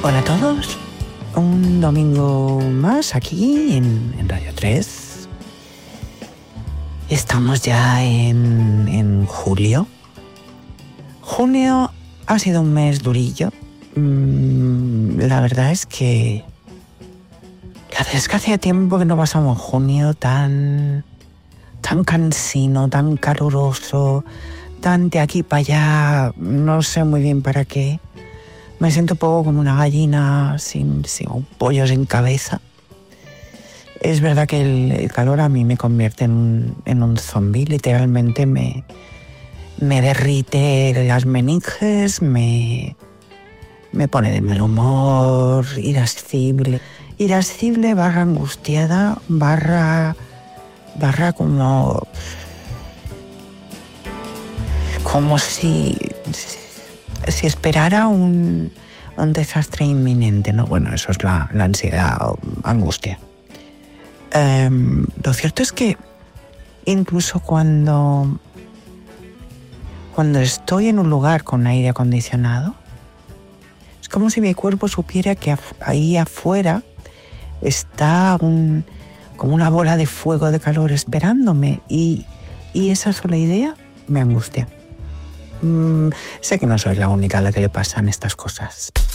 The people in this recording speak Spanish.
Hola a todos, un domingo más aquí en Radio 3. Estamos ya en julio. Junio ha sido un mes durillo. La verdad es que hacía tiempo que no pasamos junio tan cansino, tan caluroso, tan de aquí para allá, no sé muy bien para qué. Me siento un poco como una gallina sin un pollo sin cabeza. Es verdad que el calor a mí me convierte en un zombi, literalmente me derrite las meninges, me pone de mal humor, irascible barra angustiada, barra como si esperara un desastre inminente, ¿no? Bueno, eso es la ansiedad o angustia. Lo cierto es que incluso cuando estoy en un lugar con aire acondicionado, es como si mi cuerpo supiera que ahí afuera está como una bola de fuego de calor esperándome y esa sola idea me angustia. Sé que no soy la única a la que le pasan estas cosas.